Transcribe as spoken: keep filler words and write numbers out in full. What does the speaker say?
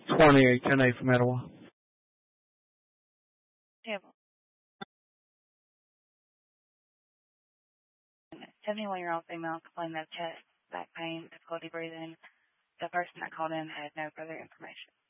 twenty-eight ten A from Etowah. Table. seventy-one-year-old female complained of chest, back pain, difficulty breathing. The person that called in had no further information.